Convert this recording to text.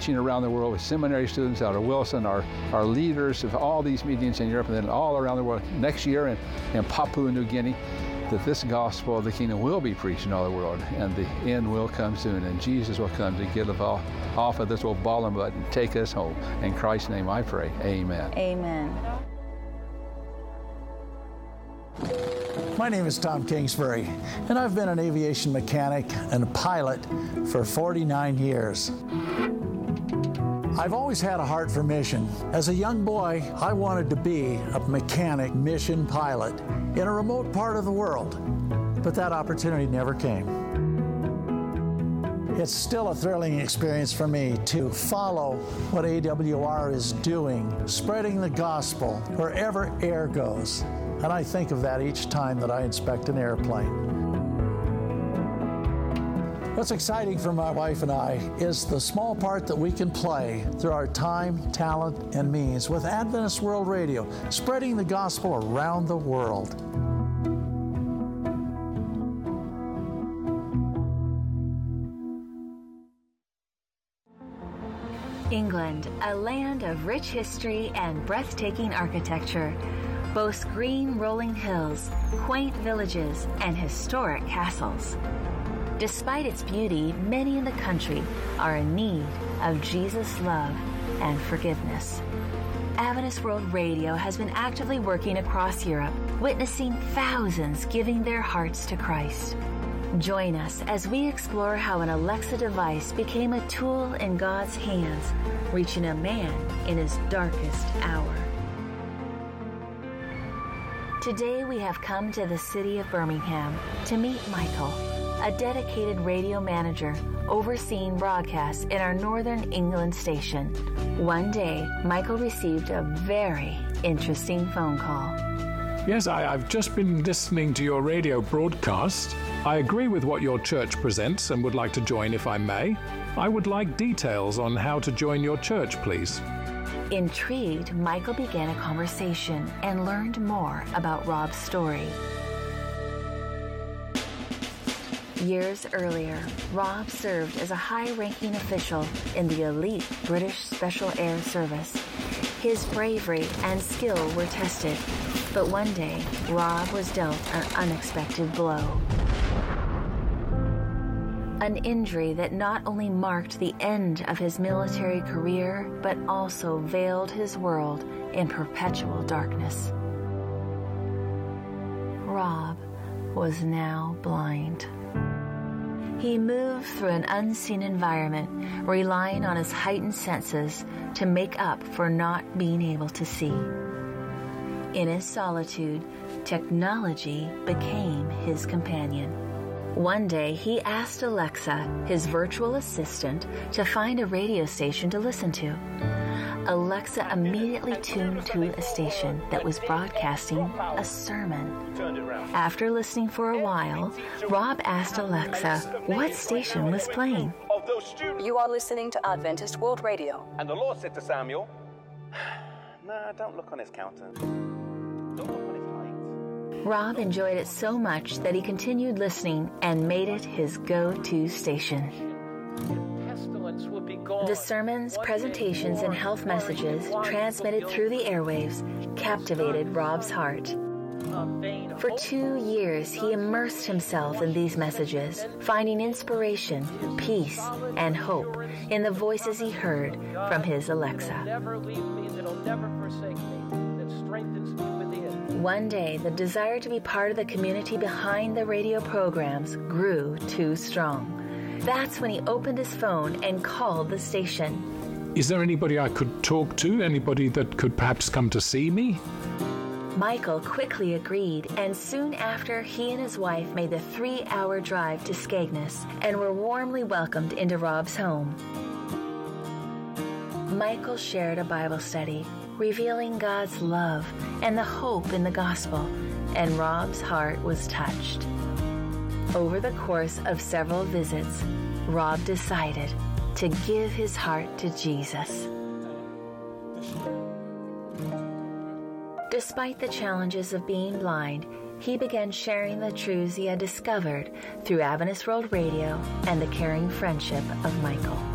preaching around the world with seminary students out of Wilson, our leaders of all these meetings in Europe and then all around the world next year in Papua New Guinea, that this gospel of the kingdom will be preached in all the world, and the end will come soon, and Jesus will come to get us off of this old ball and butt and take us home. In Christ's name I pray, amen. Amen. My name is Tom Kingsbury, and I've been an aviation mechanic and a pilot for 49 years. I've always had a heart for mission. As a young boy, I wanted to be a mechanic mission pilot in a remote part of the world, but that opportunity never came. It's still a thrilling experience for me to follow what AWR is doing, spreading the gospel wherever air goes. And I think of that each time that I inspect an airplane. What's exciting for my wife and I is the small part that we can play through our time, talent, and means with Adventist World Radio, spreading the gospel around the world. England, a land of rich history and breathtaking architecture, boasts green rolling hills, quaint villages, and historic castles. Despite its beauty, many in the country are in need of Jesus' love and forgiveness. Adventist World Radio has been actively working across Europe, witnessing thousands giving their hearts to Christ. Join us as we explore how an Alexa device became a tool in God's hands, reaching a man in his darkest hour. Today we have come to the city of Birmingham to meet Michael, a dedicated radio manager overseeing broadcasts in our Northern England station. One day, Michael received a very interesting phone call. Yes, I've just been listening to your radio broadcast. I agree with what your church presents and would like to join if I may. I would like details on how to join your church, please. Intrigued, Michael began a conversation and learned more about Rob's story. Years earlier, Rob served as a high-ranking official in the elite British Special Air Service. His bravery and skill were tested, but one day, Rob was dealt an unexpected blow. An injury that not only marked the end of his military career, but also veiled his world in perpetual darkness. Rob was now blind. He moved through an unseen environment, relying on his heightened senses to make up for not being able to see. In his solitude, technology became his companion. One day, he asked Alexa, his virtual assistant, to find a radio station to listen to. Alexa immediately tuned to a station that was broadcasting a sermon. After listening for a while, Rob asked Alexa what station was playing. You are listening to Adventist World Radio. And the Lord said to Samuel, "Nah, don't look on his countenance. Don't look on his height." Rob enjoyed it so much that he continued listening and made it his go-to station. The sermons, presentations, and health messages transmitted through the airwaves captivated Rob's heart. For 2 years, he immersed himself in these messages, finding inspiration, peace, and hope in the voices he heard from his Alexa. One day, the desire to be part of the community behind the radio programs grew too strong. That's when he opened his phone and called the station. Is there anybody I could talk to? Anybody that could perhaps come to see me? Michael quickly agreed, and soon after, he and his wife made the 3-hour drive to Skegness and were warmly welcomed into Rob's home. Michael shared a Bible study, revealing God's love and the hope in the gospel, and Rob's heart was touched. Over the course of several visits, Rob decided to give his heart to Jesus. Despite the challenges of being blind, he began sharing the truths he had discovered through Adventist World Radio and the caring friendship of Michael.